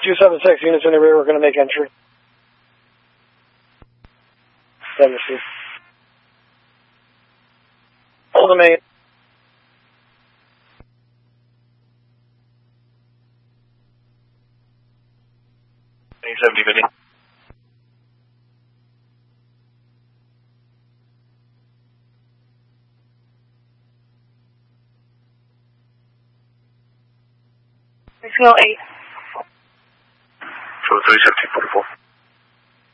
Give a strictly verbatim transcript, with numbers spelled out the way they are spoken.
two seven six, units in the rear, we're going to make entry. seven six. Hold the main. eight seventy, Vinny. Signal eight. Show three seventeen forty-four.